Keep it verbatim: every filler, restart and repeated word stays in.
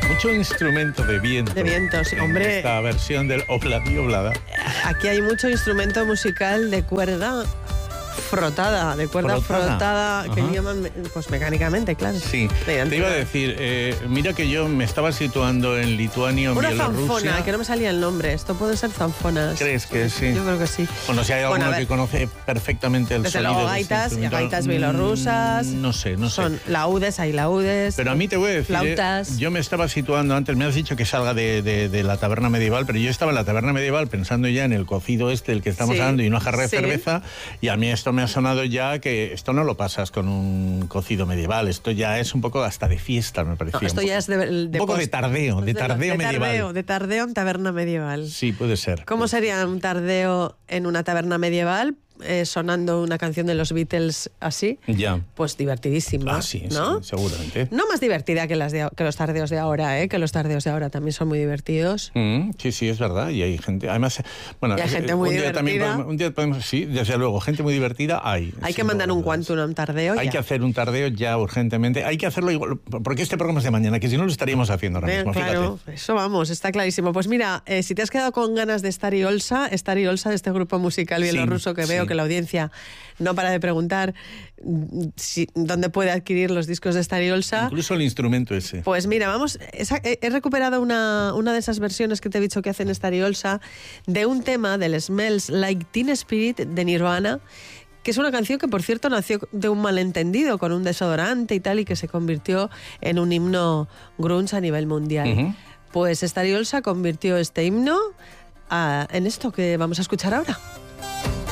Mucho instrumento de viento. De viento, sí, hombre. Esta versión del Obladi Oblada. Aquí hay mucho instrumento musical de cuerda frotada, de cuerda Frotada. frotada, que Ajá. llaman, pues mecánicamente, claro. Sí, Mediante te iba a una- decir, eh, mira que yo me estaba situando en Lituania o en Una Bielorrusia. zanfona, que no me salía el nombre. Esto puede ser zanfonas. ¿Crees que sí? Yo creo que sí. Bueno, si hay Bueno, alguno a ver, que conoce perfectamente el desde sonido luego de este gaitas, y instrumento, gaitas mm, bielorrusas. No sé, no sé. Son laudes, hay laudes. Pero a mí te voy a decir, flautas. eh, yo me estaba situando antes, me has dicho que salga de, de- de la taberna medieval, pero yo estaba en la taberna medieval pensando ya en el cocido este del que estamos Sí, hablando y una jarra de sí. cerveza, y a mí esto me ha sonado ya que esto no lo pasas con un cocido medieval, esto ya es un poco hasta de fiesta, me parecía. No, esto un ya poco. es de, de Un poco de post- tardeo, de de- tardeo de medieval. Tardeo, de tardeo en taberna medieval. Sí, puede ser. ¿Cómo sería un tardeo en una taberna medieval eh, sonando una canción de los Beatles así? Ya. Pues divertidísima, Ah, sí, ¿no? sí, seguramente. No más divertida que, las de- que los tardeos de ahora, ¿eh? Que los tardeos de ahora también son muy divertidos. Mm, sí, sí, es verdad. Y hay gente, además, bueno, Y hay gente eh, muy un día también divertida. podemos, un día podemos, sí, desde luego, gente muy divertida hay. Hay que sin mandar lugar un a dudas. quantum a un tardeo. Hay ya. que hacer un tardeo ya urgentemente. Hay que hacerlo igual, porque este programa es de mañana, que si no lo estaríamos haciendo ahora Bien, mismo. claro, Fíjate. eso vamos, está clarísimo. Pues mira, eh, si te has quedado con ganas de Stari Olsa, Stari Olsa de este grupo musical Sí, bielorruso que veo sí. que la audiencia no para de preguntar mm, si, dónde puede adquirir los discos de Stari Olsa. Incluso el instrumento ese. Pues mira, vamos, esa- he, he recuperado una, una de esas versiones que te he dicho que hacen Stari Olsa de un tema del Smells Like Teen Spirit de Nirvana, que es una canción que, por cierto, nació de un malentendido con un desodorante y tal, y que se convirtió en un himno grunge a nivel mundial. Ujú. Pues Stari Olsa convirtió este himno a- en esto que vamos a escuchar ahora.